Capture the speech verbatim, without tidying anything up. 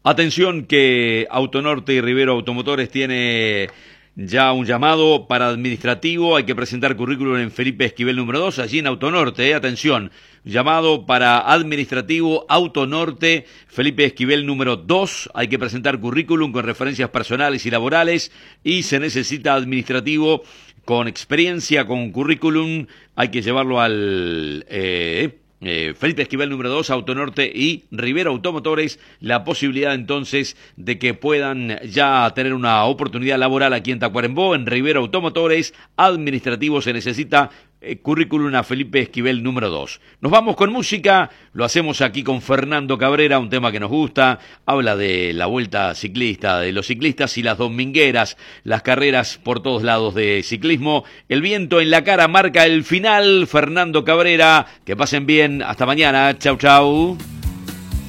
Atención que Autonorte y Rivero Automotores tiene ya un llamado para administrativo. Hay que presentar currículum en Felipe Esquivel número dos, allí en Autonorte. Eh. Atención, llamado para administrativo Autonorte, Felipe Esquivel número dos. Hay que presentar currículum con referencias personales y laborales y se necesita administrativo con experiencia, con currículum. Hay que llevarlo al... Eh, Eh, Felipe Esquivel número dos, Autonorte y Rivero Automotores, la posibilidad entonces de que puedan ya tener una oportunidad laboral aquí en Tacuarembó. En Rivero Automotores, administrativo, se necesita eh, currículum a Felipe Esquivel número dos. Nos vamos con música, lo hacemos aquí con Fernando Cabrera, un tema que nos gusta, habla de la vuelta ciclista, de los ciclistas y las domingueras, las carreras por todos lados de ciclismo. El viento en la cara marca el final. Fernando Cabrera, que pasen bien. Hasta mañana. Chau, chau.